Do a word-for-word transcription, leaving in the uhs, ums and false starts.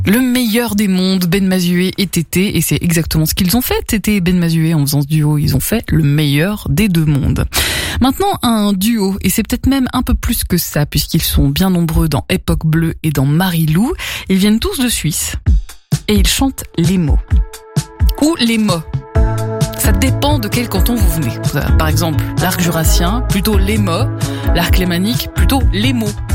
Le meilleur des mondes, Ben Mazué et Tété, et c'est exactement ce qu'ils ont fait. Tété et Ben Mazué, en faisant ce duo, ils ont fait le meilleur des deux mondes. Maintenant, un duo, et c'est peut-être même un peu plus que ça, puisqu'ils sont bien nombreux dans Époque Bleue et dans Marie-Lou. Ils viennent tous de Suisse, et ils chantent les mots. Ou les mots. Ça dépend de quel canton vous venez. Par exemple, l'arc jurassien, plutôt les mots. L'arc lémanique, plutôt les mots.